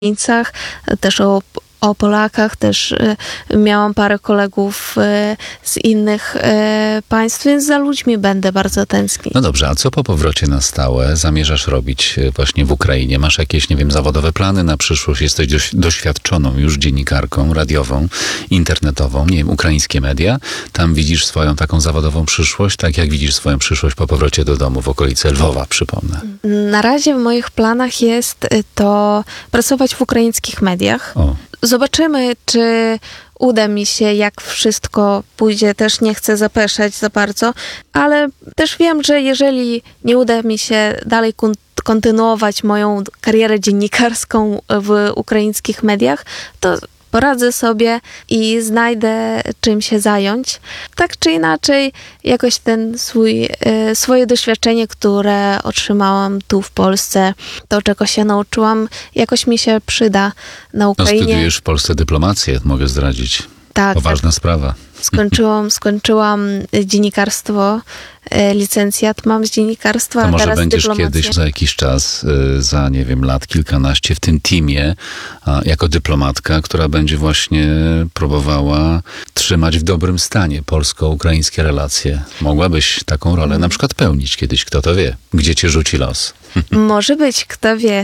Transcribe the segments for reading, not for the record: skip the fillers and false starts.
Ukraińcach, też o Polakach, też miałam parę kolegów z innych państw, więc za ludźmi będę bardzo tęsknić. No dobrze, a co po powrocie na stałe zamierzasz robić właśnie w Ukrainie? Masz jakieś, nie wiem, zawodowe plany na przyszłość? Jesteś doświadczoną już dziennikarką radiową, internetową, nie wiem, ukraińskie media. Tam widzisz swoją taką zawodową przyszłość, tak jak widzisz swoją przyszłość po powrocie do domu w okolicy Lwowa, przypomnę. Na razie w moich planach jest to pracować w ukraińskich mediach. Zobaczymy, czy uda mi się, jak wszystko pójdzie. Też nie chcę zapeszać za bardzo, ale też wiem, że jeżeli nie uda mi się dalej kontynuować moją karierę dziennikarską w ukraińskich mediach, to poradzę sobie i znajdę czym się zająć. Tak czy inaczej, jakoś swoje doświadczenie, które otrzymałam tu w Polsce, to czego się nauczyłam, jakoś mi się przyda na Ukrainie. No, studiujesz w Polsce dyplomację, mogę zdradzić. Tak. Poważna sprawa. Skończyłam dziennikarstwo, licencjat mam z dziennikarstwa, to a może teraz będziesz dyplomację. kiedyś za jakiś czas, za nie wiem, lat kilkanaście w tym teamie, jako dyplomatka, która będzie właśnie próbowała trzymać w dobrym stanie polsko-ukraińskie relacje. Mogłabyś taką rolę na przykład pełnić kiedyś, kto to wie, gdzie cię rzuci los. Może być, kto wie.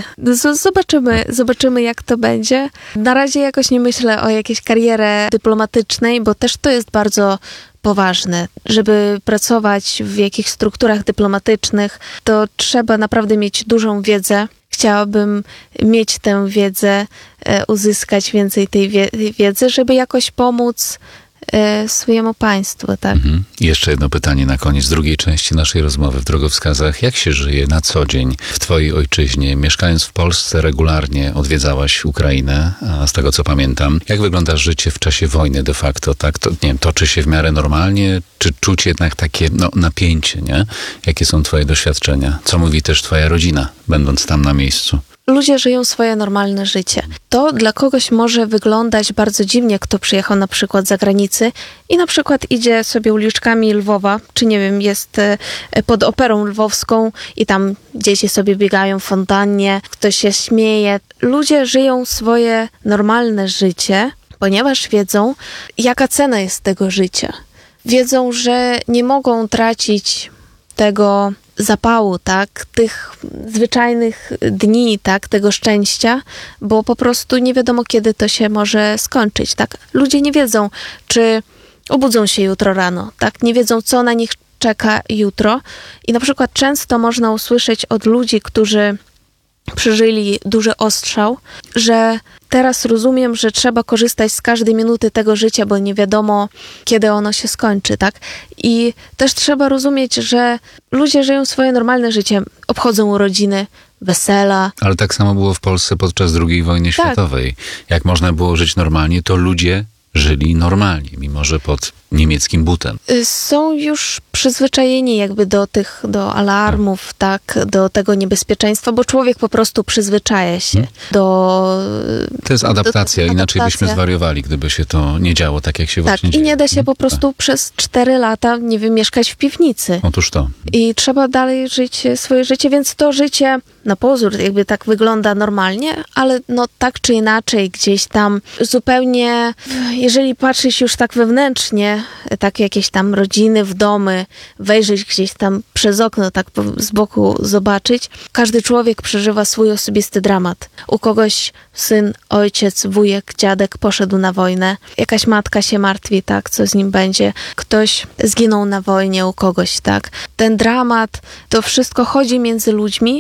Zobaczymy jak to będzie. Na razie jakoś nie myślę o jakiejś karierze dyplomatycznej, bo też to jest bardzo poważne. Żeby pracować w jakichś strukturach dyplomatycznych, to trzeba naprawdę mieć dużą wiedzę. Chciałabym mieć tę wiedzę, uzyskać więcej tej wiedzy, żeby jakoś pomóc swojemu państwu, tak? I jeszcze jedno pytanie na koniec drugiej części naszej rozmowy w Drogowskazach. Jak się żyje na co dzień w twojej ojczyźnie? Mieszkając w Polsce regularnie odwiedzałaś Ukrainę, a z tego co pamiętam. Jak wygląda życie w czasie wojny de facto? Tak, to, nie wiem, toczy się w miarę normalnie? Czy czuć jednak takie napięcie, nie? Jakie są twoje doświadczenia? Co mówi też twoja rodzina, będąc tam na miejscu? Ludzie żyją swoje normalne życie. To dla kogoś może wyglądać bardzo dziwnie, kto przyjechał na przykład z zagranicy i na przykład idzie sobie uliczkami Lwowa, czy nie wiem, jest pod Operą Lwowską i tam dzieci sobie biegają w fontannie, ktoś się śmieje. Ludzie żyją swoje normalne życie, ponieważ wiedzą, jaka cena jest tego życia. Wiedzą, że nie mogą tracić tego zapału, tak, tych zwyczajnych dni, tak, tego szczęścia, bo po prostu nie wiadomo, kiedy to się może skończyć, tak. Ludzie nie wiedzą, czy obudzą się jutro rano, tak, nie wiedzą, co na nich czeka jutro i na przykład często można usłyszeć od ludzi, którzy przeżyli duży ostrzał, że teraz rozumiem, że trzeba korzystać z każdej minuty tego życia, bo nie wiadomo, kiedy ono się skończy, tak? I też trzeba rozumieć, że ludzie żyją swoje normalne życie, obchodzą urodziny, wesela. Ale tak samo było w Polsce podczas II wojny światowej. Jak można było żyć normalnie, to ludzie żyli normalnie, mimo że pod niemieckim butem. Są już przyzwyczajeni jakby do alarmów, tak, do tego niebezpieczeństwa, bo człowiek po prostu przyzwyczaja się do... To jest adaptacja, inaczej byśmy zwariowali, gdyby się to nie działo tak, jak się właśnie dzieje. I nie da się po prostu przez 4 lata, nie wiem, mieszkać w piwnicy. Otóż to. I trzeba dalej żyć swoje życie, więc to życie na pozór jakby tak wygląda normalnie, ale no tak czy inaczej gdzieś tam zupełnie, jeżeli patrzeć już tak wewnętrznie, tak jakieś tam rodziny w domy, wejrzeć gdzieś tam przez okno, tak z boku zobaczyć. Każdy człowiek przeżywa swój osobisty dramat. U kogoś syn, ojciec, wujek, dziadek poszedł na wojnę. Jakaś matka się martwi, tak, co z nim będzie. Ktoś zginął na wojnie u kogoś, tak. Ten dramat, to wszystko chodzi między ludźmi,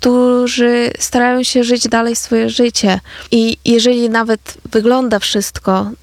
którzy starają się żyć dalej swoje życie. I jeżeli nawet wygląda wszystko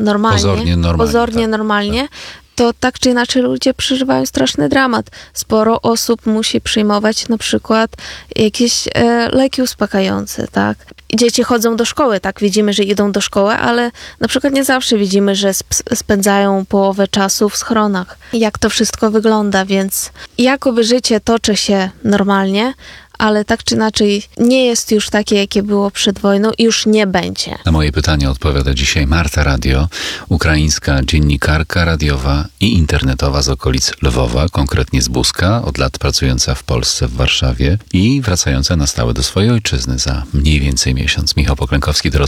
pozornie normalnie, to tak czy inaczej ludzie przeżywają straszny dramat. Sporo osób musi przyjmować na przykład jakieś leki uspokajające, tak. I dzieci chodzą do szkoły, tak, widzimy, że idą do szkoły, ale na przykład nie zawsze widzimy, że spędzają połowę czasu w schronach. Jak to wszystko wygląda, więc jakoby życie toczy się normalnie, ale tak czy inaczej nie jest już takie, jakie było przed wojną i już nie będzie. Na moje pytanie odpowiada dzisiaj Marta Radio, ukraińska dziennikarka radiowa i internetowa z okolic Lwowa, konkretnie z Buska, od lat pracująca w Polsce, w Warszawie i wracająca na stałe do swojej ojczyzny za mniej więcej miesiąc. Michał Poklękowski do